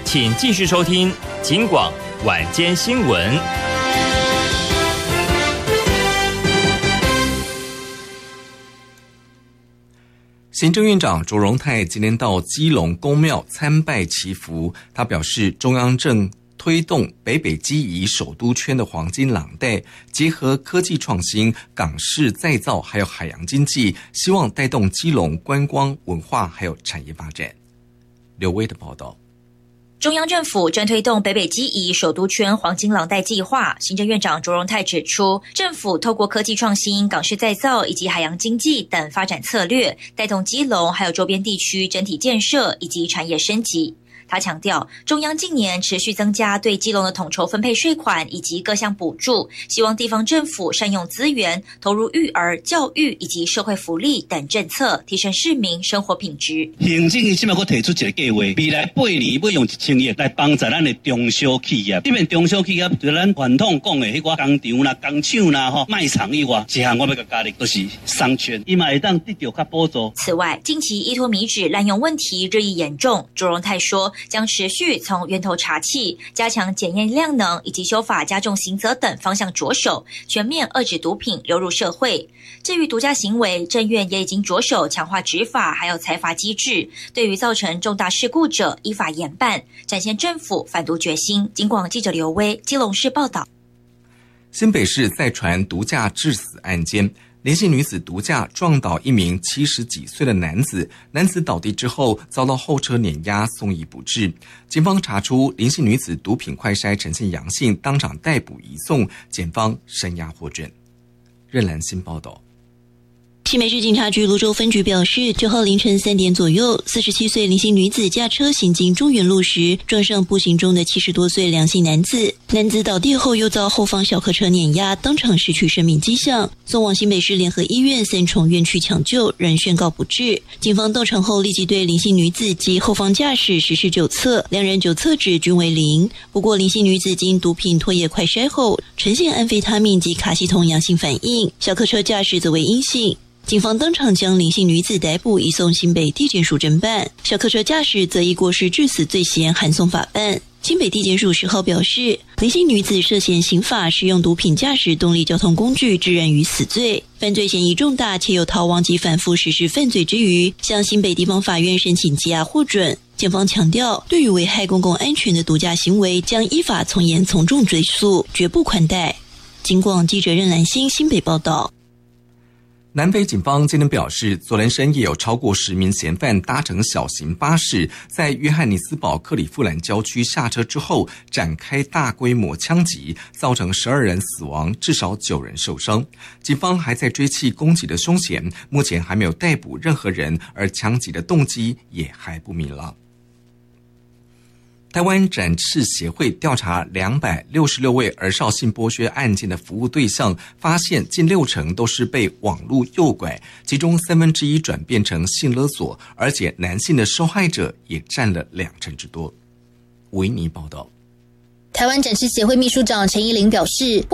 请继续收听警广晚间新闻。 行政院长卓荣泰今天到基隆公庙参拜祈福，他表示中央正推动北北基宜首都圈的黄金廊带，结合科技创新、港式再造还有海洋经济，希望带动基隆观光、文化还有产业发展。刘威的报道。 中央政府正推动北北基宜首都圈黄金廊带计划，行政院长卓荣泰指出，政府透过科技创新、港式再造以及海洋经济等发展策略，带动基隆还有周边地区整体建设以及产业升级。他强调，中央近年持续增加对基隆的统筹分配税款以及各项补助，希望地方政府善用资源，投入育儿、教育以及社会福利等政策，提升市民生活品质。 行政院现在提出一个计划，未来8年要用1000亿来帮助咱的中小企业。这边中小企业除咱传统讲的迄个工厂啦、工厂啦、卖场以外，一项我要甲加力，就是商圈，伊嘛会当得到较补助。 此外，近期依托米脂滥用问题日益严重，卓荣泰说，将持续从源头查罄，加强检验量能以及修法加重刑责等方向着手，全面遏制毒品流入社会。至于毒驾行为，政院也已经着手强化执法还有裁罚机制，对于造成重大事故者依法严办，展现政府反毒决心。警广记者刘威基隆市报道。 新北市再传毒驾致死案件，林姓女子毒驾撞倒一名70几岁的男子，男子倒地之后遭到后车碾压，送医不治。警方查出林姓女子毒品快筛呈现阳性，当场逮捕移送，检方声押获准。任兰新报道。 新北市警察局芦洲分局表示，9号凌晨3点左右，47岁林姓女子驾车行经中原路时，撞上步行中的70多岁梁姓男子。男子倒地后又遭后方小客车碾压，当场失去生命迹象，送往新北市联合医院3重院区抢救，仍宣告不治。警方到场后立即对林姓女子及后方驾驶实施酒测，两人酒测值均为0。不过林姓女子经毒品唾液快筛后，呈现安非他命及卡西酮阳性反应，小客车驾驶则为阴性。警方当场将林姓女子逮捕，移送新北地检署侦办。小客车驾驶则以过失致死罪嫌函送法办。新北地检署10号表示，林姓女子涉嫌刑法使用毒品驾驶动力交通工具致人于死罪，犯罪嫌疑重大，且有逃亡及反复实施犯罪之余，向新北地方法院申请羁押获准。检方强调，对于危害公共安全的毒驾行为，将依法从严从重追诉，绝不宽待。警广记者任兰心新北报道。 南非警方今天表示，昨天深夜有超过10名嫌犯搭乘小型巴士，在约翰尼斯堡克里夫兰郊区下车之后，展开大规模枪击，造成12人死亡，至少9人受伤。警方还在追缉攻击的凶嫌，目前还没有逮捕任何人，而枪击的动机也还不明朗。台湾展翅协会调查266位儿少性剥削案件的服务对象，发现近60%都是被网络诱拐，其中1/3转变成性勒索，而且男性的受害者也占了20%之多。维尼报道。 台湾展翅协会秘书长陈依玲表示，